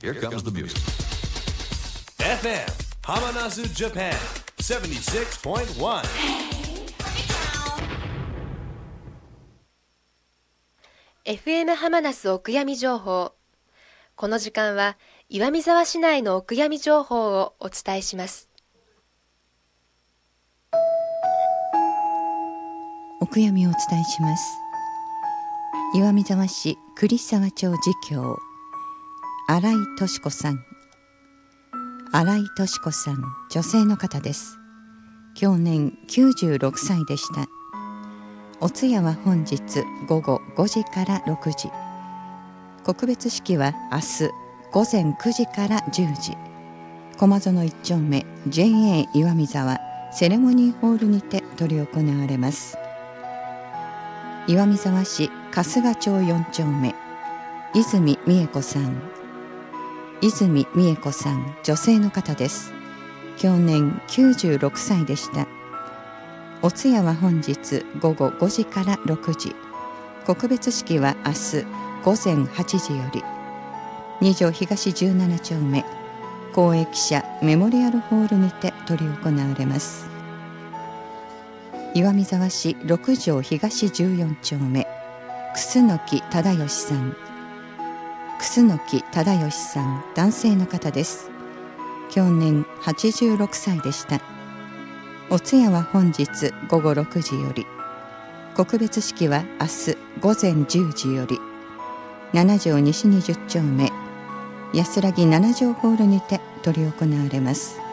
Here comes the music. FM Hamanasu Japan 76.1 FM 浜那須お悔やみ情報。この時間は岩見沢市内のお悔やみ情報をお伝えします。 お悔やみをお伝えします。岩見沢市栗沢町自協新井敏子さん。新井敏子さん、女性の方です。去年96歳でした。お通夜は本日午後5時から6時、告別式は明日午前9時から10時、駒園1丁目 JA 岩見沢セレモニーホールにて執り行われます。岩見沢市春日町4丁目泉美恵子さん。泉美恵子さん、女性の方です。去年96歳でした。お通夜は本日午後5時から6時、告別式は明日午前8時より、二条東17丁目公益社メモリアルホールにて執り行われます。岩見沢市六条東14丁目楠木忠義さん。楠木忠義さん、男性の方です。去年86歳でした。お通夜は本日午後6時より、告別式は明日午前10時より、七条西20丁目安らぎ七条ホールにて執り行われます。